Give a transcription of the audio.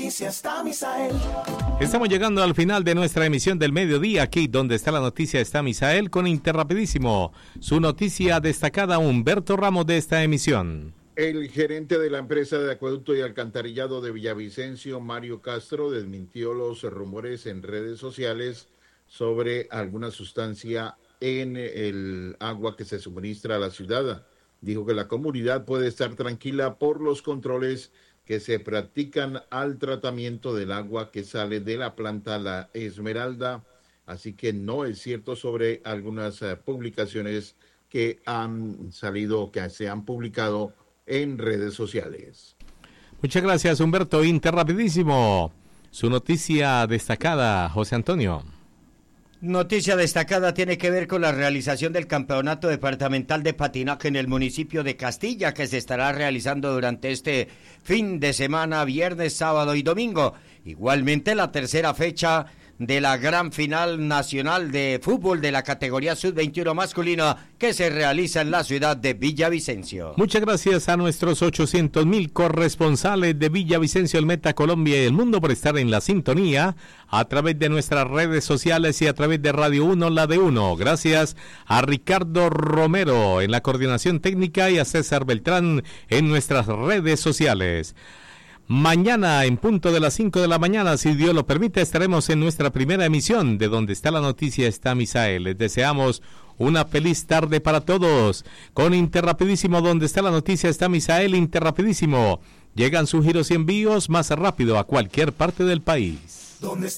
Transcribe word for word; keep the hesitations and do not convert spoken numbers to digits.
noticia está Misael. Estamos llegando al final de nuestra emisión del mediodía, aquí donde está la noticia está Misael con Interrapidísimo. Su noticia destacada, Humberto Ramos, de esta emisión. El gerente de la empresa de acueducto y alcantarillado de Villavicencio, Mario Castro, desmintió los rumores en redes sociales sobre alguna sustancia en el agua que se suministra a la ciudad. Dijo que la comunidad puede estar tranquila por los controles que se practican al tratamiento del agua que sale de la planta La Esmeralda, así que no es cierto sobre algunas uh, publicaciones que han salido, que se han publicado en redes sociales. Muchas gracias, Humberto. Interrapidísimo. Su noticia destacada, José Antonio. Noticia destacada tiene que ver con la realización del Campeonato Departamental de Patinaje en el municipio de Castilla, que se estará realizando durante este fin de semana, viernes, sábado y domingo. Igualmente la tercera fecha de la gran final nacional de fútbol de la categoría sub veintiuno masculina que se realiza en la ciudad de Villavicencio. Muchas gracias a nuestros ochocientos mil corresponsales de Villavicencio, el Meta, Colombia y el mundo por estar en la sintonía a través de nuestras redes sociales y a través de Radio uno, la de uno. Gracias a Ricardo Romero en la coordinación técnica y a César Beltrán en nuestras redes sociales. Mañana, en punto de las cinco de la mañana, si Dios lo permite, estaremos en nuestra primera emisión de Donde está la noticia está Misael. Les deseamos una feliz tarde para todos. Con Interrapidísimo, Donde está la noticia está Misael, Interrapidísimo. Llegan sus giros y envíos más rápido a cualquier parte del país. ¿Dónde está?